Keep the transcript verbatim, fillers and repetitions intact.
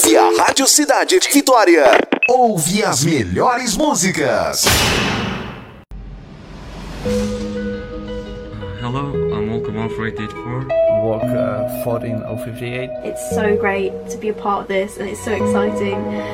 E a Rádio Cidade Vitória. Ouve as melhores músicas. Hello, I'm Walker one four eight eight four. Walker fourteen oh fifty-eight. It's so great to be a part of this and it's so exciting.